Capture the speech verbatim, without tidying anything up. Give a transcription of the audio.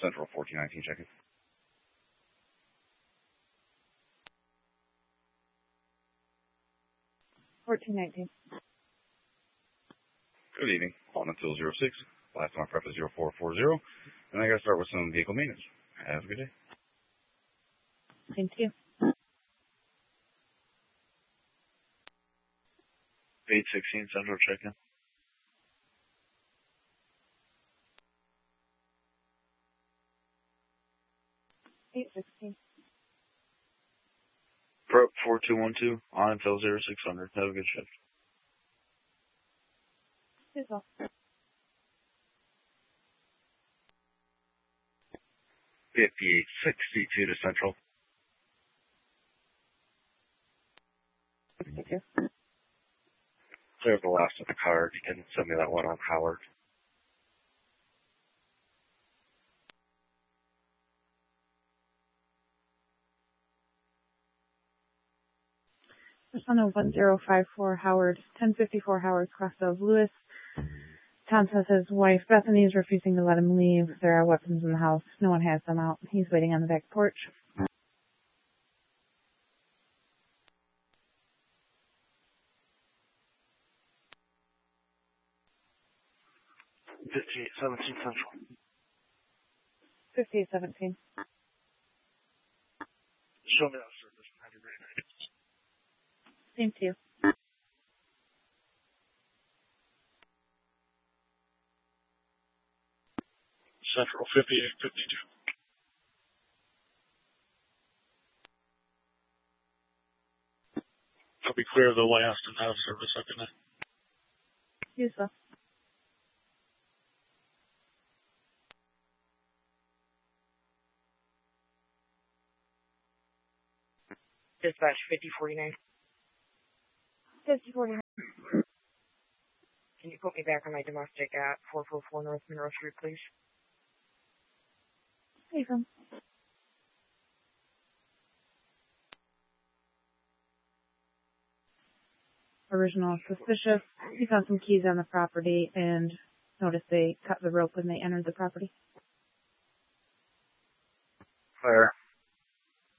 Central fourteen nineteen, check-in. fourteen nineteen. Good evening. Calling until zero six. Last time prep is zero four four zero. And I got to start with some vehicle maintenance. Have a good day. Thank you. eight sixteen Central, check-in. eight sixteen. Prep four two one two, on until zero six hundred. Have a good shift. Yes, well. fifty-eight sixty-two to Central. sixty-two. Clear the last of the card. You can send me that one on Howard. Persona one zero five four Howard, ten fifty-four Howard, cross of Lewis. Tom says his wife Bethany is refusing to let him leave. There are weapons in the house. No one has them out. He's waiting on the back porch. fifty-eight seventeen Central. fifty-eight seventeen. Show me that service. Have a great night. Same to you. Central fifty-eight fifty-two. I'll be clear of the last and have service up in it. Yes, sir. Dispatch fifty forty-nine. fifty forty-nine. Can you put me back on my domestic at four four four North Monroe Street, please? Hey, from. Original suspicious. He found some keys on the property and noticed they cut the rope when they entered the property. Fire.